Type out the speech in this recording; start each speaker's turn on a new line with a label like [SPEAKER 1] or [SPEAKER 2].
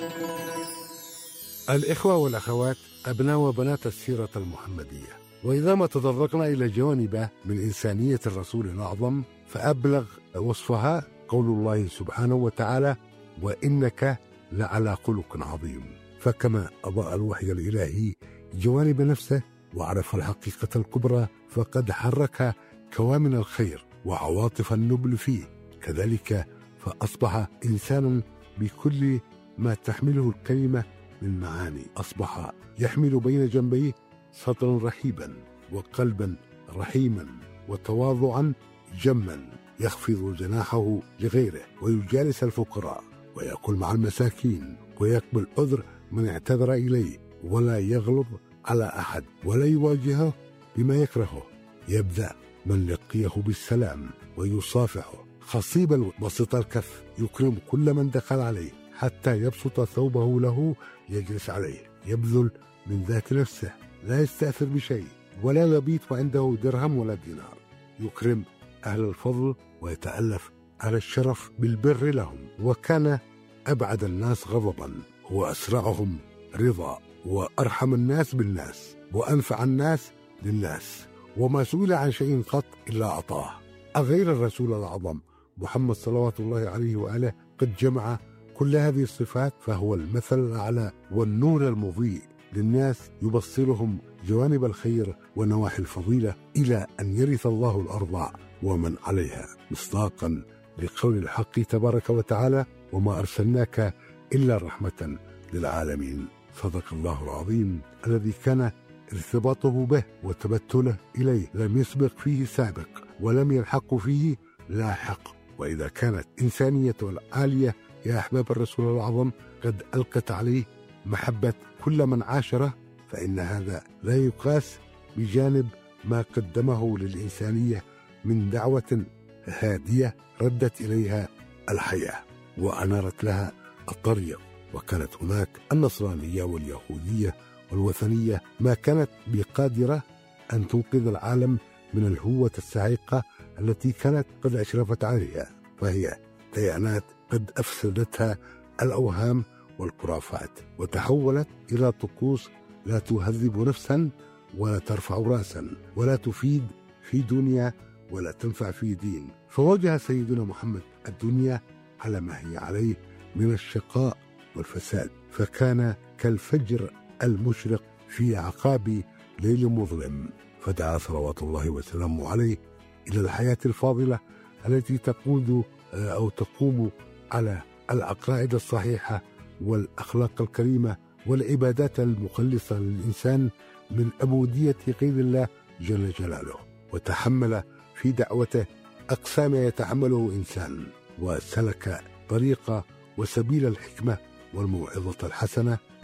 [SPEAKER 1] الإخوة والأخوات، أبناء وبنات السيرة المحمدية، وإذا ما تطرقنا إلى جوانب من إنسانية الرسول الأعظم فأبلغ وصفها قول الله سبحانه وتعالى: وإنك لعلى خلق عظيم. فكما أضاء الوحي الإلهي جوانب نفسه وعرف الحقيقة الكبرى، فقد حرك كوامن الخير وعواطف النبل فيه، كذلك فأصبح إنسانا بكل ما تحمله الكلمة من معاني. أصبح يحمل بين جنبيه صدرا رحيبا وقلبا رحيما وتواضعا جما، يخفض جناحه لغيره ويجالس الفقراء ويأكل مع المساكين ويقبل عذر من اعتذر إليه، ولا يغلظ على أحد ولا يواجهه بما يكرهه. يبدأ من لقيه بالسلام ويصافحه، خصيبا بسط الكف، يكرم كل من دخل عليه حتى يبسط ثوبه له يجلس عليه، يبذل من ذات نفسه، لا يستأثر بشيء ولا يبيت عنده درهم ولا دينار، يكرم أهل الفضل ويتألف على الشرف بالبر لهم. وكان أبعد الناس غضبا وأسرعهم رضا، وأرحم الناس بالناس وأنفع الناس للناس، وما سئل عن شيء قط إلا أعطاه. أغير الرسول الأعظم محمد صلوات الله عليه وآله قد جمع كل هذه الصفات، فهو المثل الأعلى والنور المضيء للناس، يبصرهم جوانب الخير ونواحي الفضيلة إلى أن يرث الله الأرض ومن عليها، مصداقا لقول الحق تبارك وتعالى: وما أرسلناك إلا رحمة للعالمين. صدق الله العظيم، الذي كان ارتباطه به وتبتله إليه لم يسبق فيه سابق ولم يلحق فيه لاحق. وإذا كانت إنسانية العالية يا أحباب الرسول الأعظم قد ألقت عليه محبة كل من عاشره، فإن هذا لا يقاس بجانب ما قدمه للإنسانية من دعوة هادية ردت إليها الحياة وأنارت لها الطريق. وكانت هناك النصرانية واليهودية والوثنية ما كانت بقادرة أن تنقذ العالم من الهوة السعيقة التي كانت قد أشرفت عليها، فهي ديانات قد أفسدتها الأوهام والخرافات، وتحولت إلى طقوس لا تهذب نفسا ولا ترفع رأسا ولا تفيد في دنيا ولا تنفع في دين. فوجه سيدنا محمد الدنيا على ما هي عليه من الشقاء والفساد، فكان كالفجر المشرق في أعقاب ليل مظلم، فدعا صلوات الله وسلامه عليه إلى الحياة الفاضلة التي تقود أو تقوم على العقائد الصحيحة والأخلاق الكريمة والعبادات المخلصة للإنسان من عبودية غير الله جل جلاله. وتحمل في دعوته أقصى ما يتحمله إنسان، وسلك طريق وسبيل الحكمة والموعظة الحسنة